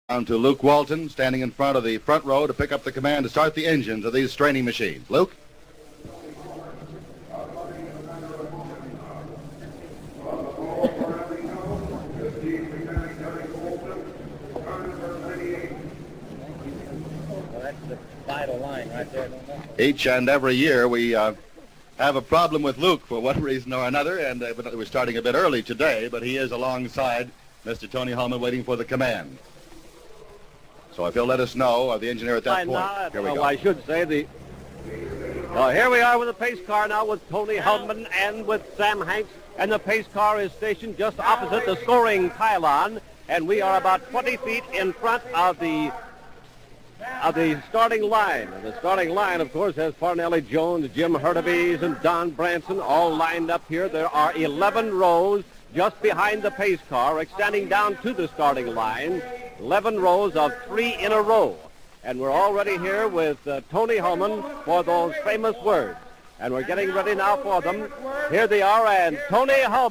Down to Luke Walton, standing in front of the front row to pick up the command to start the engines of these straining machines. Luke? That's the vital line right there. Each and every year we have a problem with Luke for one reason or another, and we're starting a bit early today, but he is alongside Mr. Tony Hulman waiting for the command. So if he'll let us know, the engineer at that point. Here we go. I should say here we are with the pace car now with Tony Hulman and with Sam Hanks, and the pace car is stationed just opposite the scoring pylon, and we are about 20 feet in front of the starting line. And the starting line, of course, has Farnelli Jones, Jim Hurtubise, and Don Branson all lined up here. There are 11 rows just behind the pace car, extending down to the starting line. 11 rows of 3 in a row. And we're already here with Tony Hulman for those famous words. And we're getting ready now for them. Here they are, and Tony Hulman.